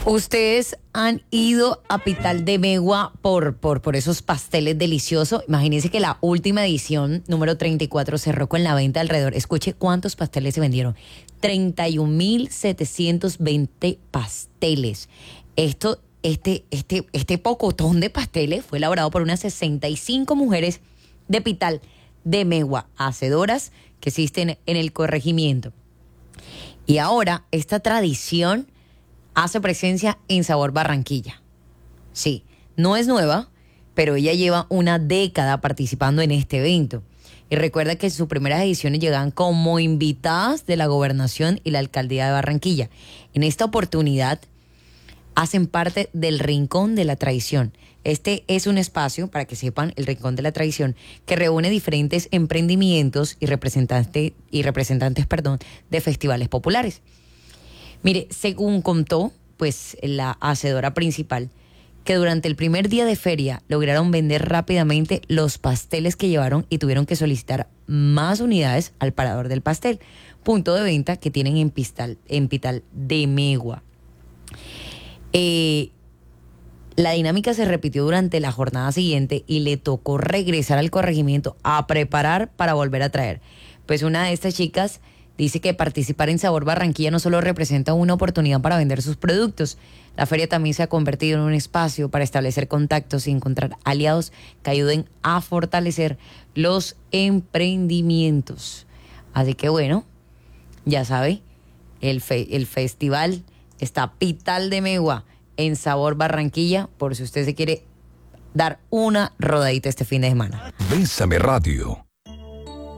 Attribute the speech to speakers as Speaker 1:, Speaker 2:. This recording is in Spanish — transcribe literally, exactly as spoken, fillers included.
Speaker 1: Ustedes han ido a Pital de Megua por, por, por esos pasteles deliciosos. Imagínense que la última edición, número treinta y cuatro, cerró con la venta alrededor. Escuche cuántos pasteles se vendieron. treinta y un mil setecientos veinte pasteles. Esto, este, este, este pocotón de pasteles fue elaborado por unas sesenta y cinco mujeres de Pital de Megua, hacedoras que existen en el corregimiento. Y ahora esta tradición hace presencia en Sabor Barranquilla. Sí, no es nueva, pero ella lleva una década participando en este evento. Y recuerda que en sus primeras ediciones llegaban como invitadas de la gobernación y la alcaldía de Barranquilla. En esta oportunidad hacen parte del Rincón de la Tradición. Este es un espacio, para que sepan, el Rincón de la Tradición, que reúne diferentes emprendimientos y representantes, y representantes, perdón, de festivales populares. Mire, según contó, pues, la hacedora principal, que durante el primer día de feria lograron vender rápidamente los pasteles que llevaron y tuvieron que solicitar más unidades al Parador del Pastel, punto de venta que tienen en Pital, en Pital de Megua. Eh, la dinámica se repitió durante la jornada siguiente y le tocó regresar al corregimiento a preparar para volver a traer. Pues una de estas chicas dice que participar en Sabor Barranquilla no solo representa una oportunidad para vender sus productos, la feria también se ha convertido en un espacio para establecer contactos y encontrar aliados que ayuden a fortalecer los emprendimientos. Así que bueno, ya sabe, el, fe, el festival está Pital de Megua en Sabor Barranquilla, por si usted se quiere dar una rodadita este fin de semana.
Speaker 2: Bésame Radio.